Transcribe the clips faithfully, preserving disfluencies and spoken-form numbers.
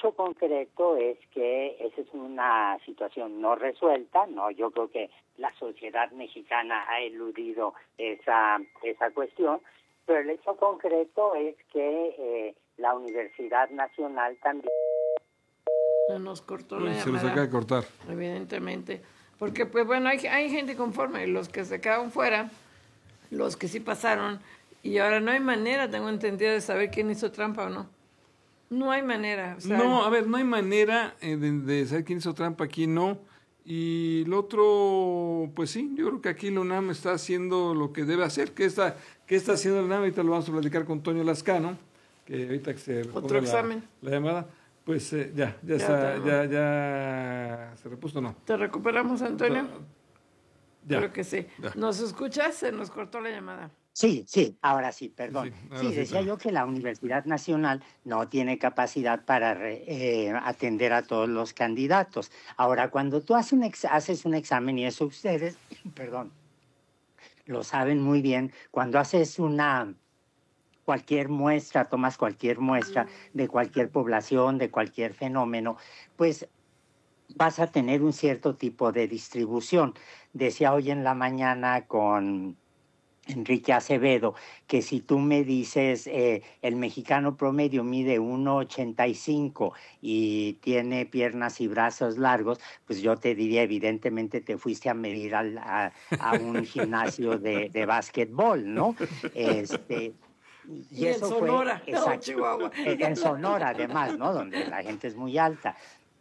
hecho concreto es que esa es una situación no resuelta, ¿no? Yo creo que la sociedad mexicana ha eludido esa, esa cuestión, pero el hecho concreto es que eh, la Universidad Nacional también... Se nos cortó la Uy, llamada. se nos acaba de cortar. Evidentemente. Porque, pues bueno, hay, hay gente conforme, los que se quedaron fuera, los que sí pasaron, y ahora no hay manera, tengo entendido, de saber quién hizo trampa o no. No hay manera. O sea, no, a ver, no hay manera eh, de, de saber quién hizo trampa, quién no. Y el otro, pues sí, yo creo que aquí la UNAM está haciendo lo que debe hacer. ¿Qué está, qué está haciendo la UNAM? Ahorita lo vamos a platicar con Toño Lascano, que ahorita que se otro examen. La, la llamada. Pues eh, ya, ya, ya está, ya, ya se repuso, ¿no? ¿Te recuperamos, Antonio? Ya. Creo que sí. Ya. ¿Nos escuchas? Se nos cortó la llamada. Sí, sí, ahora sí, perdón. Sí, ahora sí, sí, decía claro. yo que la Universidad Nacional no tiene capacidad para re- eh, atender a todos los candidatos. Ahora, cuando tú haces un, ex- haces un examen, y eso ustedes, perdón, lo saben muy bien, cuando haces una... cualquier muestra, tomas cualquier muestra de cualquier población, de cualquier fenómeno, pues vas a tener un cierto tipo de distribución. Decía hoy en la mañana con Enrique Acevedo que si tú me dices eh, el mexicano promedio mide uno ochenta y cinco y tiene piernas y brazos largos, pues yo te diría, evidentemente te fuiste a medir al, a, a un gimnasio de, de básquetbol, ¿no? Este... Y, y eso en Sonora, fue, no, Chihuahua. En Sonora, además, ¿no? Donde la gente es muy alta.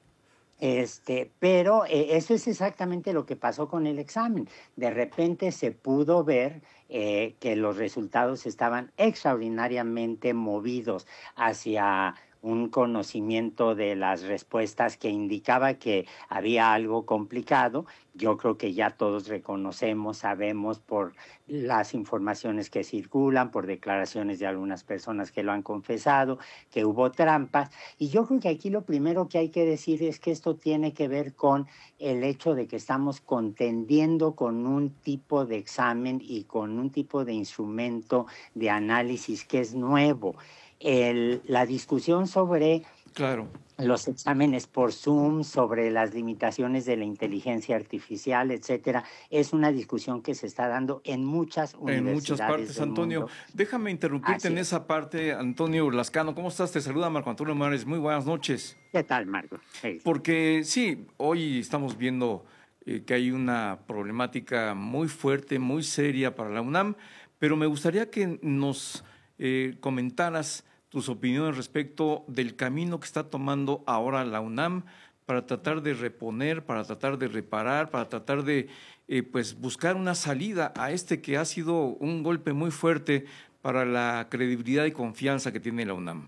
Este, pero eh, eso es exactamente lo que pasó con el examen. De repente se pudo ver eh, que los resultados estaban extraordinariamente movidos hacia un conocimiento de las respuestas que indicaba que había algo complicado. Yo creo que ya todos reconocemos, sabemos por las informaciones que circulan, por declaraciones de algunas personas que lo han confesado, que hubo trampas. Y yo creo que aquí lo primero que hay que decir es que esto tiene que ver con el hecho de que estamos contendiendo con un tipo de examen y con un tipo de instrumento de análisis que es nuevo. El, la discusión sobre claro. los exámenes por Zoom, sobre las limitaciones de la inteligencia artificial, etcétera, es una discusión que se está dando en muchas universidades. En muchas partes, del Antonio. mundo. Déjame interrumpirte Así en es. esa parte, Antonio Lascano. ¿Cómo estás? Te saluda Marco Antonio Mares. Muy buenas noches. ¿Qué tal, Marco? Hey. Porque sí, hoy estamos viendo eh, que hay una problemática muy fuerte, muy seria para la UNAM, pero me gustaría que nos eh, comentaras tus opiniones respecto del camino que está tomando ahora la UNAM para tratar de reponer, para tratar de reparar, para tratar de eh, pues buscar una salida a este que ha sido un golpe muy fuerte para la credibilidad y confianza que tiene la UNAM.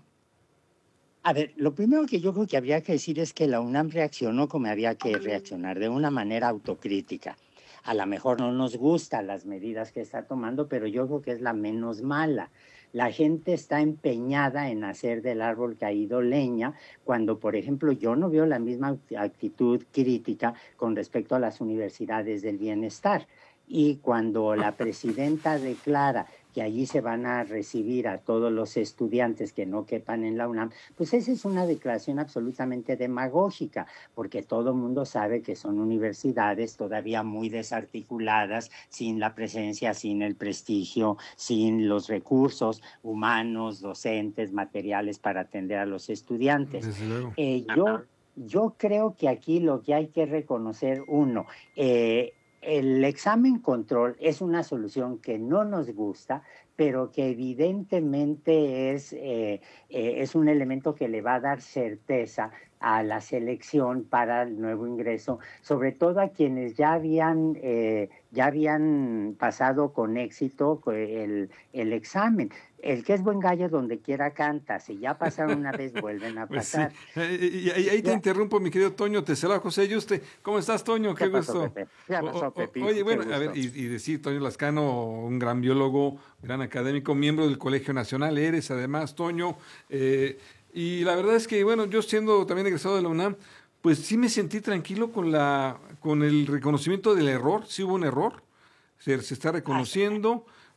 A ver, lo primero que yo creo que habría que decir es que la UNAM reaccionó como había que reaccionar, de una manera autocrítica. A lo mejor no nos gustan las medidas que está tomando, pero yo creo que es la menos mala. La gente está empeñada en hacer del árbol caído leña, cuando, por ejemplo, yo no veo la misma actitud crítica con respecto a las universidades del bienestar. Y cuando la presidenta declara que allí se van a recibir a todos los estudiantes que no quepan en la UNAM, pues esa es una declaración absolutamente demagógica, porque todo el mundo sabe que son universidades todavía muy desarticuladas, sin la presencia, sin el prestigio, sin los recursos humanos, docentes, materiales para atender a los estudiantes. Desde luego. Eh, yo, yo creo que aquí lo que hay que reconocer, uno, eh, el examen control es una solución que no nos gusta, pero que evidentemente es, eh, eh, es un elemento que le va a dar certeza a la selección para el nuevo ingreso, sobre todo a quienes ya habían, eh, ya habían pasado con éxito el, el examen. El que es buen gallo donde quiera canta, si ya pasaron una vez vuelven a Pues pasar. sí. Y ahí, ahí te Ya. interrumpo, mi querido Toño, te saluda José Yuste. ¿Cómo estás, Toño? Qué, ¿Qué pasó, gusto. Pepe? ¿Qué pasó, O- o- Pepe? Oye, Qué bueno, gusto. a ver, y, y decir, Toño Lascano, un gran biólogo, gran académico, miembro del Colegio Nacional, eres además, Toño, eh, y la verdad es que, bueno, yo siendo también egresado de la UNAM, pues sí me sentí tranquilo con la con el reconocimiento del error, sí hubo un error, se, se está reconociendo,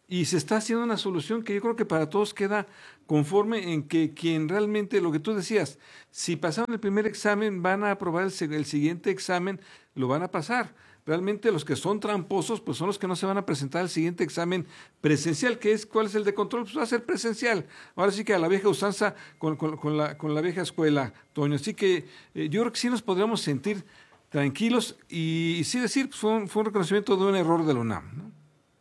y se está haciendo una solución que yo creo que para todos queda conforme, en que quien realmente, lo que tú decías, si pasaron el primer examen, van a aprobar el, el siguiente examen, lo van a pasar. Realmente los que son tramposos, pues son los que no se van a presentar al siguiente examen presencial, que es, ¿cuál es el de control? Pues va a ser presencial. Ahora sí que a la vieja usanza con, con, con, la, con la vieja escuela, Toño. Así que eh, yo creo que sí nos podríamos sentir tranquilos y, y sí decir, pues fue, un, fue un reconocimiento de un error de la UNAM, ¿no?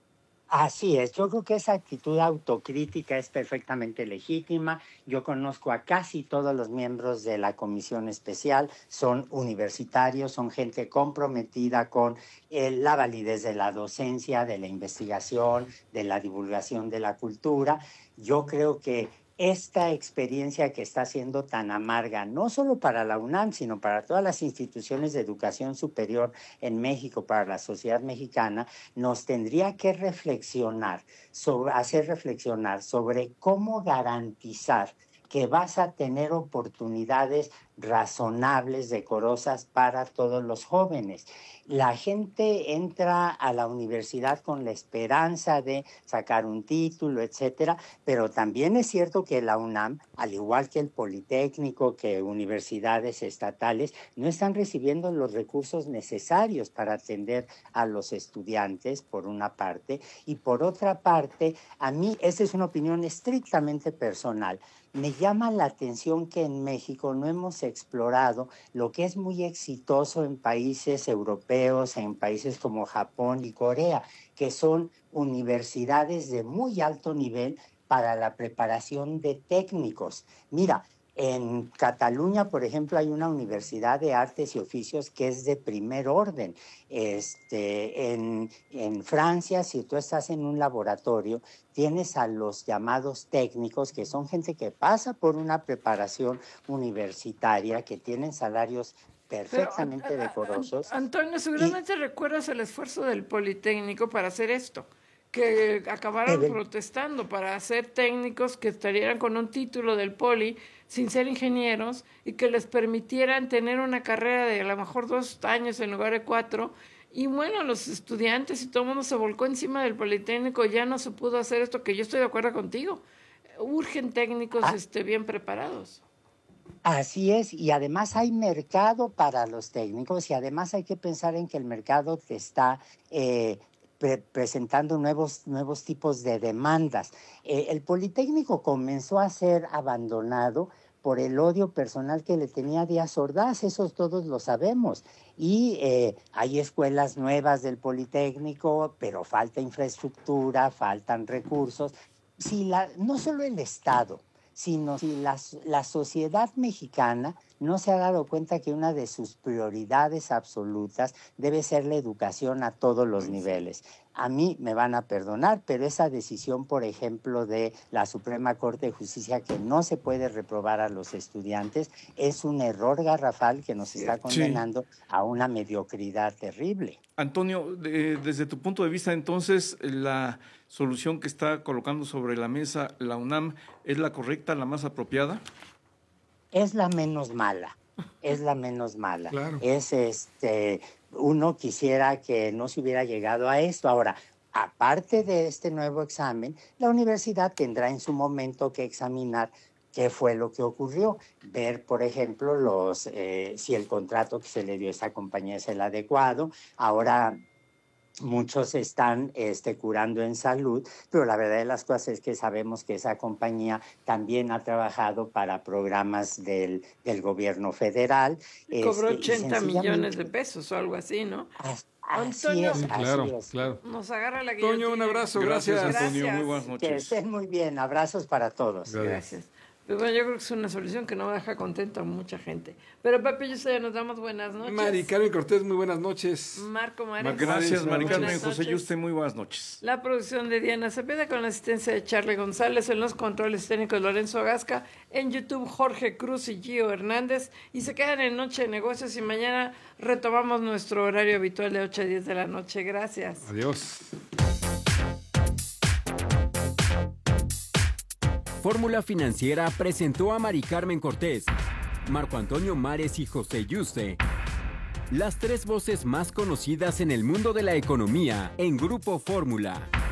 Así es, yo creo que esa actitud autocrítica es perfectamente legítima. Yo conozco a casi todos los miembros de la comisión especial, son universitarios, son gente comprometida con eh, la validez de la docencia, de la investigación, de la divulgación de la cultura. Yo creo que esta experiencia que está siendo tan amarga, no solo para la UNAM, sino para todas las instituciones de educación superior en México, para la sociedad mexicana, nos tendría que reflexionar, sobre, hacer reflexionar sobre cómo garantizar que vas a tener oportunidades razonables, decorosas para todos los jóvenes. La gente entra a la universidad con la esperanza de sacar un título, etcétera, pero también es cierto que la UNAM, al igual que el Politécnico, que universidades estatales, no están recibiendo los recursos necesarios para atender a los estudiantes, por una parte, y por otra parte, a mí, esta es una opinión estrictamente personal, me llama la atención que en México no hemos explorado lo que es muy exitoso en países europeos, en países como Japón y Corea, que son universidades de muy alto nivel para la preparación de técnicos. Mira, en Cataluña, por ejemplo, hay una universidad de artes y oficios que es de primer orden. Este, en, en Francia, si tú estás en un laboratorio, tienes a los llamados técnicos, que son gente que pasa por una preparación universitaria, que tienen salarios perfectamente Pero, decorosos. Antonio, seguramente y, recuerdas el esfuerzo del Politécnico para hacer esto, que acabaron eh, protestando para ser técnicos que estarían con un título del Poli, sin ser ingenieros, y que les permitieran tener una carrera de a lo mejor dos años en lugar de cuatro. Y bueno, los estudiantes y todo el mundo se volcó encima del Politécnico, ya no se pudo hacer esto, que yo estoy de acuerdo contigo. Urgen técnicos ah, este, bien preparados. Así es, y además hay mercado para los técnicos, y además hay que pensar en que el mercado te está eh, pre presentando nuevos, nuevos tipos de demandas. Eh, el Politécnico comenzó a ser abandonado por el odio personal que le tenía Díaz Ordaz, eso todos lo sabemos. Y eh, hay escuelas nuevas del Politécnico, pero falta infraestructura, faltan recursos. Si la, no solo el Estado, sino si la, la sociedad mexicana no se ha dado cuenta que una de sus prioridades absolutas debe ser la educación a todos los niveles. A mí me van a perdonar, pero esa decisión, por ejemplo, de la Suprema Corte de Justicia, que no se puede reprobar a los estudiantes, es un error garrafal que nos está condenando sí. a una mediocridad terrible. Antonio, de, desde tu punto de vista, entonces, la solución que está colocando sobre la mesa la UNAM es la correcta, la más apropiada. Es la menos mala, es la menos mala. Claro. Es este, uno quisiera que no se hubiera llegado a esto. Ahora, aparte de este nuevo examen, la universidad tendrá en su momento que examinar qué fue lo que ocurrió, ver, por ejemplo, los eh, si el contrato que se le dio a esta compañía es el adecuado. Ahora muchos están este, curando en salud, pero la verdad de las cosas es que sabemos que esa compañía también ha trabajado para programas del, del gobierno federal. Cobró este, ochenta millones de pesos o algo así, ¿no? Así Antonio, es, sí, así claro, es. claro. Nos agarra la guillotina. Toño, un abrazo, gracias. Gracias, Antonio, Gracias. muy buenas noches. Que estén muy bien, abrazos para todos. Gracias. Gracias. Pero bueno, yo creo que es una solución que no deja contento a mucha gente. Pero Pepe, yo sé, nos damos buenas noches. Mari Carmen Cortés, muy buenas noches. Marco Mares. Gracias, Mari Carmen. Buenas José noches. Yuste, muy buenas noches. La producción de Diana Cepeda con la asistencia de Charlie González, en los controles técnicos Lorenzo Gasca, en YouTube Jorge Cruz y Gio Hernández, y se quedan en Noche de Negocios y mañana retomamos nuestro horario habitual de ocho a diez de la noche. Gracias. Adiós. Fórmula Financiera presentó a Mari Carmen Cortés, Marco Antonio Mares y José Yuste, las tres voces más conocidas en el mundo de la economía en Grupo Fórmula.